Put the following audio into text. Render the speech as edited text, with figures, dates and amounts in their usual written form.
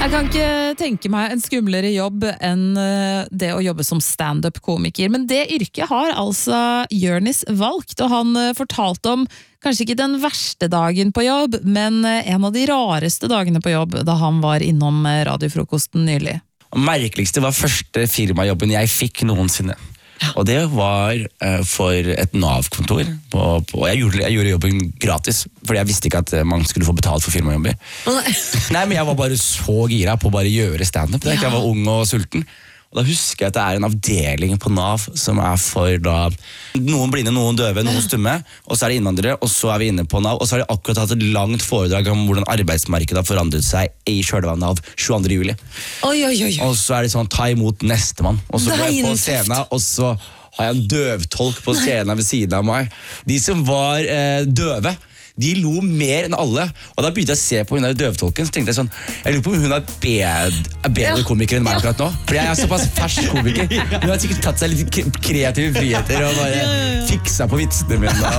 Jeg kan ikke tenke meg en skumlere jobb enn det å jobbe som stand-up-komiker, men det yrket har altså Jørnis valgt, og han fortalte om kanskje ikke den verste dagen på jobb, men en av de rareste dagene på jobb da han var innom radiofrokosten nylig. Merkeligste var første firmajobben jeg fikk noensinne. Og det var for et NAV-kontor. Og jeg gjorde jobben gratis, fordi jeg visste ikke at man skulle få betalt for firmajobber. Nei, men jeg var bare så gira på å bare gjøre stand-up. Jeg var ung og sulten. Og da husker jeg at det er en avdeling på NAV som er for da noen blinde, noen døve, noen stumme, og så er det innvandrere, og så er vi inne på NAV, og så har de akkurat hatt et langt foredrag om hvordan arbeidsmarkedet har forandret seg i kjølvannet av 22. juli. Og så er det sånn, ta imot nestemann. Og så går jeg på scenen, og så har jeg en døvtolk på scenen ved siden av meg. De som var døve, de lo mer enn alle, og da begynte jeg å se på hun der døvtolken, så tenkte jeg sånn, jeg lurer på om hun er bedre komiker enn meg akkurat nå, for jeg er såpass fersk komiker. Hun har sikkert tatt seg litt kreative friheter og bare fiksa på vitsene mine.